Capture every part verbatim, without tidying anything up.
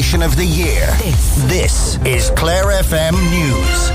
station of the year. This, this is Clare F M News.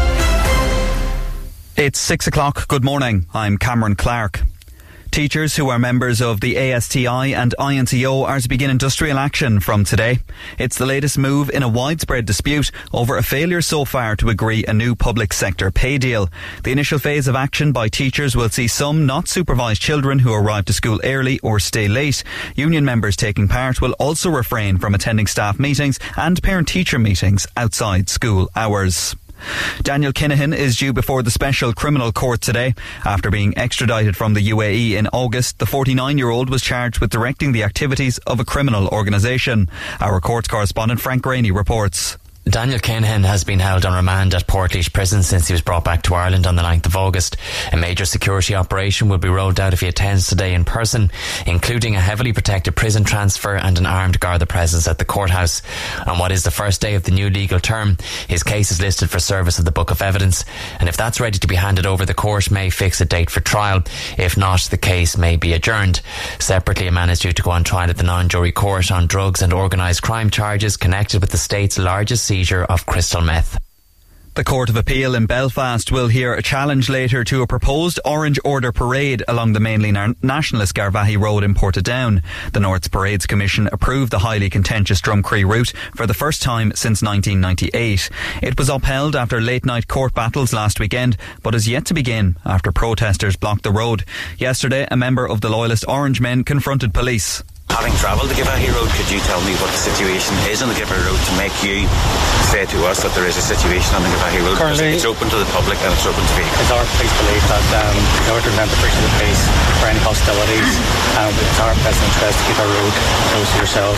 It's six o'clock. Good morning. I'm Cameron Clark. Teachers who are members of the A S T I and I N C O are to begin industrial action from today. It's the latest move in a widespread dispute over a failure so far to agree a new public sector pay deal. The initial phase of action by teachers will see some not supervised children who arrive to school early or stay late. Union members taking part will also refrain from attending staff meetings and parent-teacher meetings outside school hours. Daniel Kinahan is due before the Special Criminal Court today. After being extradited from the U A E in August, the forty-nine-year-old was charged with directing the activities of a criminal organisation. Our court correspondent Frank Rainey reports. Daniel Kinahan has been held on remand at Portlaoise Prison since he was brought back to Ireland on the ninth of August. A major security operation will be rolled out if he attends today in person, including a heavily protected prison transfer and an armed Garda presence at the courthouse. On what is the first day of the new legal term, his case is listed for service of the Book of Evidence, and if that's ready to be handed over, the court may fix a date for trial. If not, the case may be adjourned. Separately, a man is due to go on trial at the non-jury court on drugs and organised crime charges connected with the state's largest seizure of crystal meth. The Court of Appeal in Belfast will hear a challenge later to a proposed Orange Order parade along the mainly na- nationalist Garvaghey Road in Portadown. The North's Parades Commission approved the highly contentious Drumcree route for the first time since nineteen ninety-eight. It was upheld after late-night court battles last weekend, but is yet to begin after protesters blocked the road. Yesterday, a member of the Loyalist Orange Men confronted police. Having travelled the Garvaghey Road, could you tell me what the situation is on the Garvaghey Road to make you say to us that there is a situation on the Garvaghey Road? Currently, it's open to the public and it's open to vehicles. It's our police belief that um, in order to prevent the breach of the peace for any hostilities, um, it's our best interest to keep our road close to yourselves.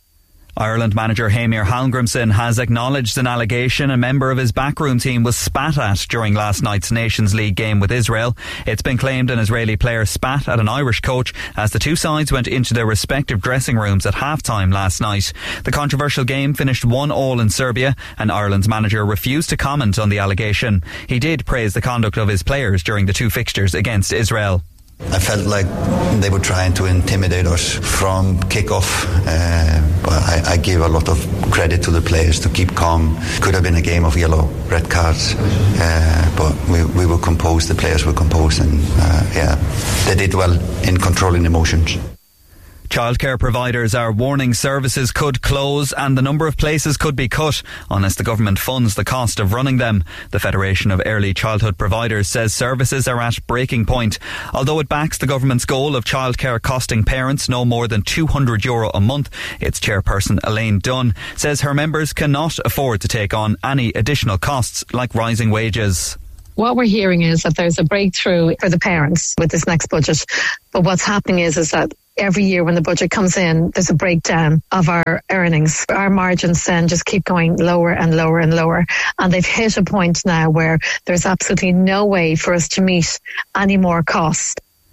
Ireland manager Heimir Hallgrimsson has acknowledged an allegation a member of his backroom team was spat at during last night's Nations League game with Israel. It's been claimed an Israeli player spat at an Irish coach as the two sides went into their respective dressing rooms at half-time last night. The controversial game finished one all in Serbia, and Ireland's manager refused to comment on the allegation. He did praise the conduct of his players during the two fixtures against Israel. I felt like they were trying to intimidate us from kick-off. Uh, but I, I give a lot of credit to the players to keep calm. Could have been a game of yellow, red cards. Uh, but we, we were composed, the players were composed, and uh, yeah, they did well in controlling emotions. Childcare providers are warning services could close and the number of places could be cut unless the government funds the cost of running them. The Federation of Early Childhood Providers says services are at breaking point. Although it backs the government's goal of childcare costing parents no more than two hundred euro a month, its chairperson Elaine Dunn says her members cannot afford to take on any additional costs like rising wages. What we're hearing is that there's a breakthrough for the parents with this next budget. But what's happening is, is that every year when the budget comes in, there's a breakdown of our earnings. Our margins then just keep going lower and lower and lower. And they've hit a point now where there's absolutely no way for us to meet any more costs.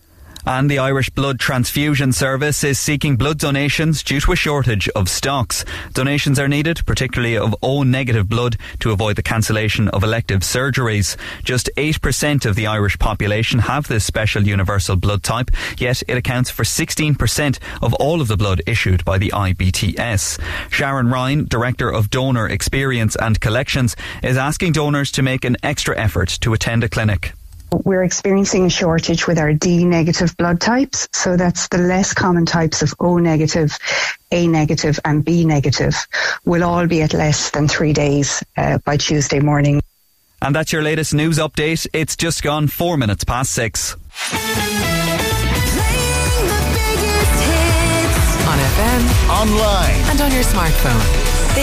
And the Irish Blood Transfusion Service is seeking blood donations due to a shortage of stocks. Donations are needed, particularly of O-negative blood, to avoid the cancellation of elective surgeries. Just eight percent of the Irish population have this special universal blood type, yet it accounts for sixteen percent of all of the blood issued by the I B T S. Sharon Ryan, Director of Donor Experience and Collections, is asking donors to make an extra effort to attend a clinic. We're experiencing a shortage with our D-negative blood types, so that's the less common types of O-negative, A-negative and B-negative will all be at less than three days uh, by Tuesday morning. And that's your latest news update. It's just gone four minutes past six. Playing the biggest hits on F M, online and on your smartphone.